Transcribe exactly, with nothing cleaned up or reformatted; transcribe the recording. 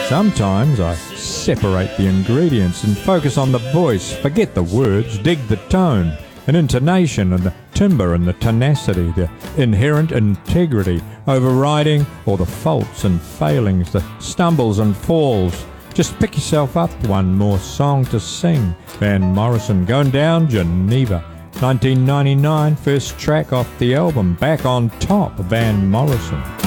Sometimes I separate the ingredients and focus on the voice, forget the words, dig the tone and intonation and the timbre and the tenacity, the inherent integrity, overriding all the faults and failings, the stumbles and falls. Just pick yourself up, one more song to sing. Van Morrison, Going Down Geneva, nineteen ninety-nine, first track off the album, Back on Top, Van Morrison.